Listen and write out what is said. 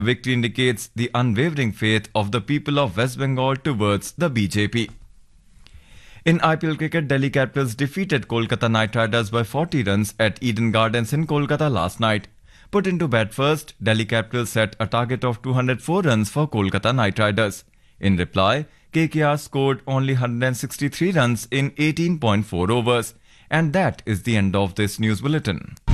Victory indicates the unwavering faith of the people of West Bengal towards the BJP. In IPL cricket, Delhi Capitals defeated Kolkata Knight Riders by 40 runs at Eden Gardens in Kolkata last night. Put into bat first, Delhi Capitals set a target of 204 runs for Kolkata Knight Riders. In reply, KKR scored only 163 runs in 18.4 overs. And that is the end of this news bulletin.